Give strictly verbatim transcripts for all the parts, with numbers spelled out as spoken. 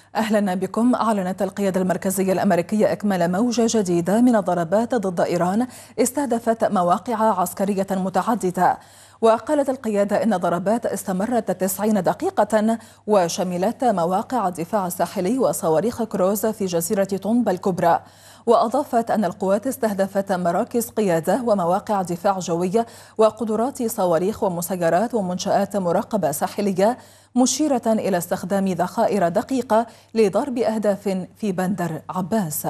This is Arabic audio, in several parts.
أهلا بكم. أعلنت القيادة المركزية الأمريكية إكمال موجة جديدة من الضربات ضد إيران استهدفت مواقع عسكرية متعددة. وقالت القيادة إن ضربات استمرت تسعين دقيقة وشملت مواقع الدفاع الساحلي وصواريخ كروز في جزيرة طنبا الكبرى. وأضافت أن القوات استهدفت مراكز قيادة ومواقع دفاع جوية وقدرات صواريخ ومسيرات ومنشآت مراقبة ساحلية، مشيرة إلى استخدام ذخائر دقيقة لضرب أهداف في بندر عباس.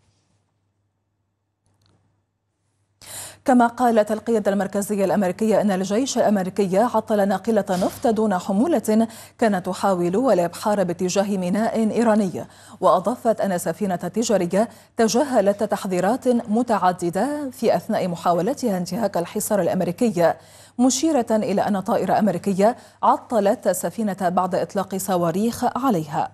كما قالت القيادة المركزية الأمريكية أن الجيش الأمريكي عطل ناقلة نفط دون حمولة كانت تحاول الإبحار باتجاه ميناء إيراني. وأضافت أن سفينة تجارية تجاهلت تحذيرات متعددة في أثناء محاولتها انتهاك الحصار الأمريكي، مشيرة إلى أن طائرة أمريكية عطلت السفينة بعد إطلاق صواريخ عليها.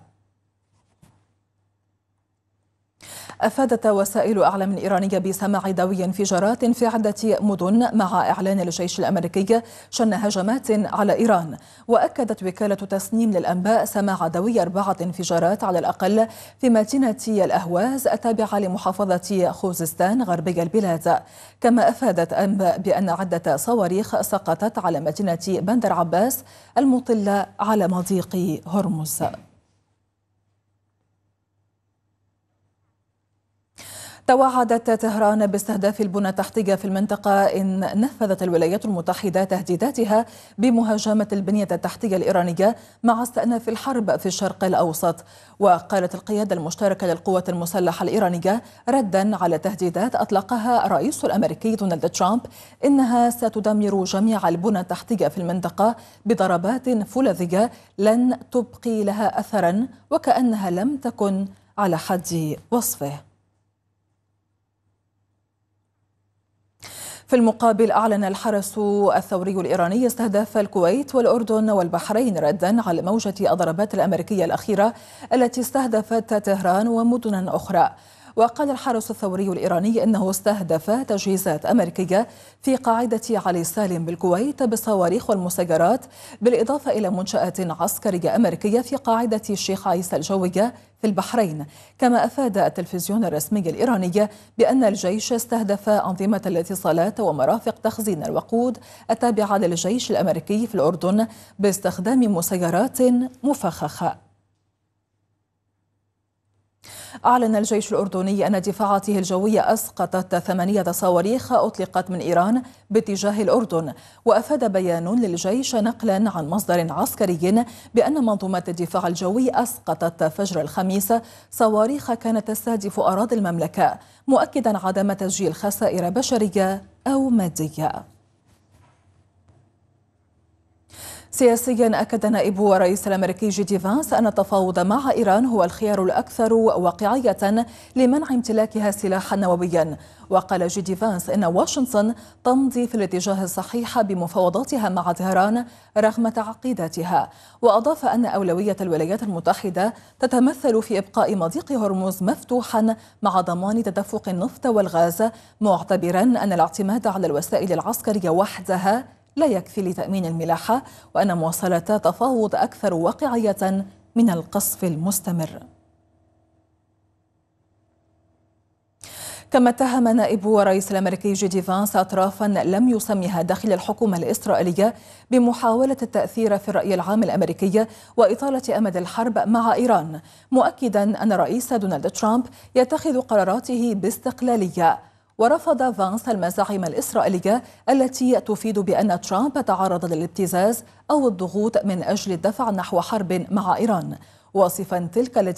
أفادت وسائل إعلام إيرانية بسماع دوي انفجارات في عدة مدن مع إعلان الجيش الأمريكي شن هجمات على إيران. وأكدت وكالة تسنيم للأنباء سماع دوي أربعة انفجارات على الأقل في مدينة الأهواز التابعة لمحافظة خوزستان غربي البلاد. كما أفادت أنباء بأن عدة صواريخ سقطت على مدينة بندر عباس المطلة على مضيق هرمز. توعدت طهران باستهداف البنى التحتية في المنطقة إن نفذت الولايات المتحدة تهديداتها بمهاجمة البنية التحتية الإيرانية مع استئناف الحرب في الشرق الأوسط. وقالت القيادة المشتركة للقوات المسلحة الإيرانية ردا على تهديدات أطلقها الرئيس الأمريكي دونالد ترامب إنها ستدمر جميع البنى التحتية في المنطقة بضربات فولاذية لن تبقي لها أثرا، وكأنها لم تكن على حد وصفه. في المقابل، أعلن الحرس الثوري الإيراني استهداف الكويت والأردن والبحرين ردا على موجة الضربات الأمريكية الأخيرة التي استهدفت طهران ومدنا أخرى. وقال الحرس الثوري الإيراني إنه استهدف تجهيزات أمريكية في قاعدة علي سالم بالكويت بالصواريخ والمسيرات، بالإضافة إلى منشآت عسكرية أمريكية في قاعدة الشيخ عيسى الجوية في البحرين. كما أفاد التلفزيون الرسمي الإيراني بأن الجيش استهدف أنظمة الاتصالات ومرافق تخزين الوقود التابعة للجيش الأمريكي في الأردن باستخدام مسيرات مفخخة. أعلن الجيش الأردني أن دفاعاته الجوية أسقطت ثمانية صواريخ أطلقت من إيران باتجاه الأردن. وأفاد بيان للجيش نقلا عن مصدر عسكري بأن منظومة الدفاع الجوي أسقطت فجر الخميس صواريخ كانت تستهدف أراضي المملكة، مؤكدا عدم تسجيل خسائر بشرية أو مادية. سياسيا، أكد نائب الرئيس الأمريكي جي دي فانس أن التفاوض مع إيران هو الخيار الأكثر واقعية لمنع امتلاكها سلاحا نوويا. وقال جي دي فانس إن واشنطن تمضي في الاتجاه الصحيح بمفاوضاتها مع طهران رغم تعقيداتها. وأضاف أن أولوية الولايات المتحدة تتمثل في إبقاء مضيق هرمز مفتوحا مع ضمان تدفق النفط والغاز، معتبرا أن الاعتماد على الوسائل العسكرية وحدها لا يكفي لتأمين الملاحة، وأن مواصلة تفاوض أكثر واقعية من القصف المستمر. كما اتهم نائب الرئيس الأمريكي جي دي فانس أطرافا لم يسمها داخل الحكومة الإسرائيلية بمحاولة التأثير في الرأي العام الأمريكي وإطالة أمد الحرب مع إيران، مؤكدا أن الرئيس دونالد ترامب يتخذ قراراته باستقلالية. ورفض فانس المزاعم الإسرائيلية التي تفيد بأن ترامب تعرض للابتزاز أو الضغوط من أجل الدفع نحو حرب مع إيران، واصفا تلك